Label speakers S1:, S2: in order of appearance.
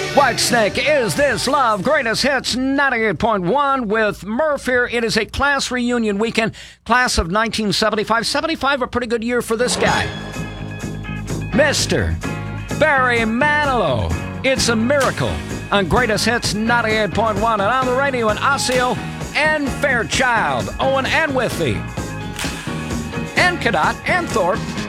S1: Whitesnake, Is This Love? Greatest Hits 98.1 with Murph here. It is a class reunion weekend. Class of 1975. 75, a pretty good year for this guy. Mr. Barry Manilow. It's a Miracle on Greatest Hits 98.1 and on the radio in Osseo and Fairchild, Owen and Withee, and Cadott and Thorpe.